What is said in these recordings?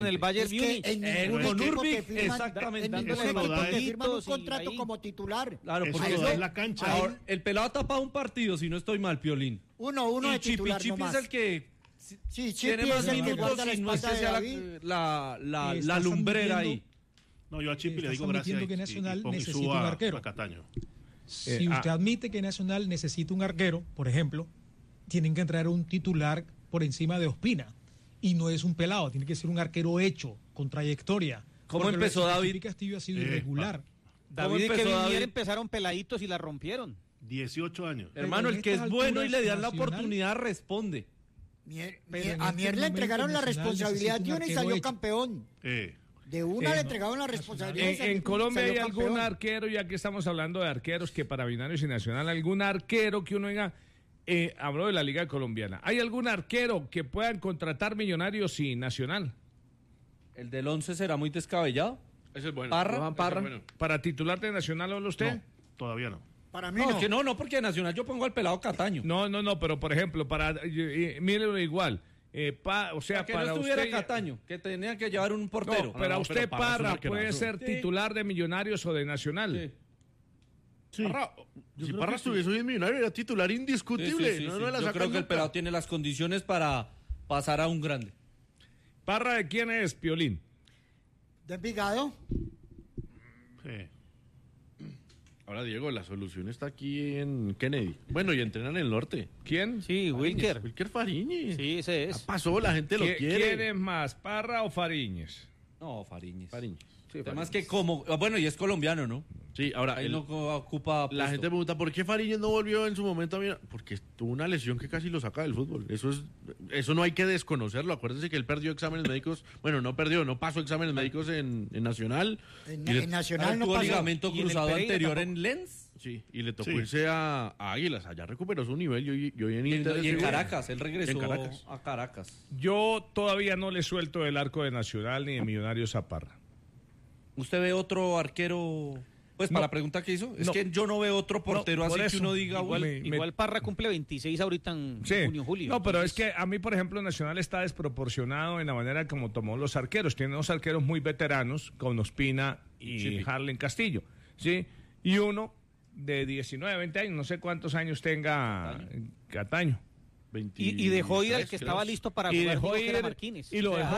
en el Bayern Múnich. Con Urbik, exactamente. En ningún equipo te firman un contrato como titular. Claro, porque eso es la cancha. Ahora, el pelado ha tapado un partido, si no estoy mal, Piolín. Uno de titular Chipi nomás. es el que Sí, tiene más minutos y no es que sea la lumbrera ahí. No, yo a Chipi le digo gracias. Que Nacional y necesita un arquero. A Cataño. Si usted admite que Nacional necesita un arquero, por ejemplo, tienen que traer un titular por encima de Ospina. Y no es un pelado, tiene que ser un arquero hecho, con trayectoria. ¿Cómo empezó David? Castillo ha sido irregular. David y Kevin Mier empezaron peladitos y la rompieron. 18 años. Hermano, el que es bueno y le dan la oportunidad responde. A Mier le entregaron la responsabilidad de una y salió campeón. De una le entregaron la responsabilidad. En Colombia hay algún arquero, ya que estamos hablando de arqueros, que para Millonarios y Nacional, algún arquero que uno diga, habló de la Liga Colombiana, ¿hay algún arquero que puedan contratar Millonarios y Nacional? ¿El del 11 será muy descabellado? Ese es bueno. Parra. ¿Para titular de Nacional habla usted? No, todavía no. Para mí no. Que no, porque de Nacional yo pongo al pelado Cataño. No, pero por ejemplo, mírenlo igual. O sea, que para no estuviera usted, Cataño, que tenía que llevar un portero. No, pero usted Parra puede ser titular de Millonarios o de Nacional. Sí. Si Parra estuviese hoy en Millonario era titular indiscutible. Sí. Yo creo que el pelado tiene las condiciones para pasar a un grande. ¿Parra de quién es, Piolín? ¿De Envigado? Ahora, Diego, la solución está aquí en Kennedy. Bueno, y entrenan en el norte. ¿Quién? Sí, Wilker Fariñez. Sí, ese es. Pasó, la gente lo quiere. ¿Quién es más, Parra o Fariñez? No, Fariñez. Sí, además que bueno, y es colombiano, ¿no? Sí, ahora ahí no ocupa puesto. La gente pregunta, ¿por qué Fariñez no volvió en su momento a mirar? Porque tuvo una lesión que casi lo saca del fútbol. Eso no hay que desconocerlo. Acuérdense que él perdió exámenes médicos. Bueno, no pasó exámenes médicos en Nacional. En Nacional no tuvo pasó. ligamento cruzado anterior en Lens. Sí, y le tocó irse a Águilas. Allá recuperó su nivel y hoy en Inter. Y en Caracas, él regresó a Caracas. Yo todavía no le suelto el arco de Nacional ni de Millonarios a Parra. ¿Usted ve otro arquero? Pues para la pregunta que hizo, es que yo no veo otro portero así que uno diga... Igual Parra cumple 26 ahorita en junio, julio. No, pero es que a mí, por ejemplo, Nacional está desproporcionado en la manera como tomó los arqueros. Tiene unos arqueros muy veteranos, con Ospina y Harlen Castillo, ¿sí? Y uno de 19, 20 años, no sé cuántos años tenga Cataño. Y dejó ir al que estaba listo para jugar, que era Marquínez. Y lo dejó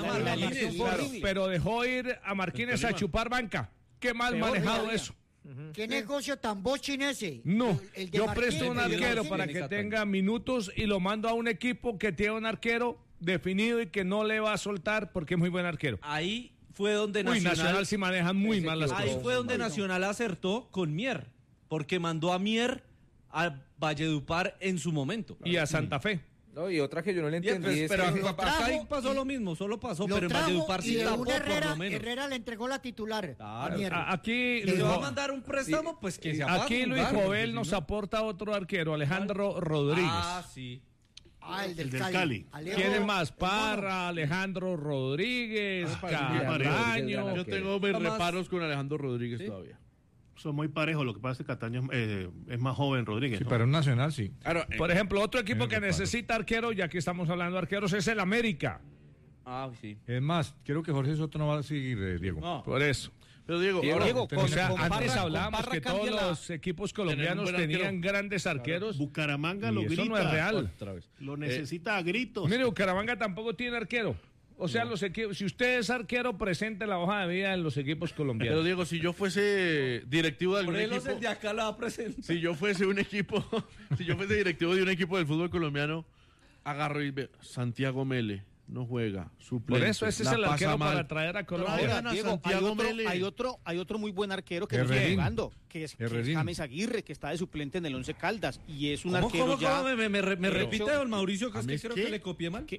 ir, pero dejó ir a Marquínez a chupar banca. Qué mal manejado eso. ¿Qué negocio tan bochin ese? No, yo presto un arquero para que tenga minutos y lo mando a un equipo que tiene un arquero definido y que no le va a soltar porque es muy buen arquero. Ahí fue donde Nacional sí manejan muy mal las cosas. Ahí fue donde Nacional acertó con Mier, porque mandó a Mier a Valledupar en su momento. Y a Santa Fe. No, y otra que yo no le entendí pero acá ahí pasó lo mismo, solo pasó, pero en Valledupar sí tapó por lo menos. Herrera le entregó la titular. Aquí le va a mandar un préstamo, pues que se apague. Aquí Luis Jovel nos aporta otro arquero, Alejandro Rodríguez. Sí. El del Cali. ¿Quién es más? Parra, Alejandro Rodríguez, Cataño. Yo tengo mis reparos con Alejandro Rodríguez todavía. Son muy parejos, lo que pasa es que Cataño es más joven Rodríguez. Sí, ¿no? pero en Nacional sí. Claro, por ejemplo, otro equipo que necesita arquero, ya que estamos hablando de arqueros, es el América. Sí. Es más, creo que Jorge Soto no va a seguir, Diego. No. Por eso. Pero Diego, antes hablábamos que todos los equipos colombianos tenían grandes arqueros. Bucaramanga lo grita. Eso no es real. Lo necesita a gritos. Mire, Bucaramanga tampoco tiene arquero. O sea, los equipos, si usted es arquero, presente la hoja de vida en los equipos colombianos. Pero Diego, si yo fuese directivo de algún equipo, de acá la presenta. si yo fuese directivo de un equipo del fútbol colombiano, agarro y veo, Santiago Mele no juega, suplente. Por eso ese es el arquero para traer a Colombia. Ahora, Diego, hay otro muy buen arquero que no está jugando, que es James Aguirre, que está de suplente en el Once Caldas, y es un arquero ya... ¿Me repite, don Mauricio, que es que creo que le copié mal?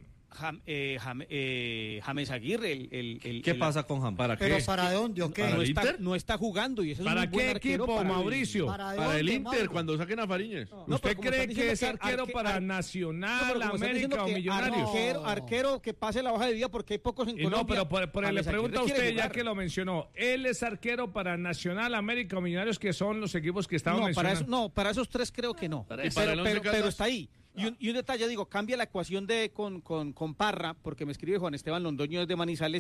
James Aguirre, ¿Qué pasa con James? ¿Para qué? ¿Pero para dónde o qué? No está jugando y ese ¿Para es un qué buen equipo, para Mauricio? Para el Inter, cuando saquen a Fariñez. ¿Usted cree que es arquero para Nacional, América o Millonarios? Arquero que pase la hoja de vida porque hay pocos en Colombia. No, pero le pregunto a usted, ya que lo mencionó, ¿él es arquero para Nacional, América o Millonarios, que son los equipos que estaban mencionando? Para esos tres creo que no. Pero está ahí. Y un detalle, digo, cambia la ecuación con Parra, porque me escribe Juan Esteban Londoño desde Manizales.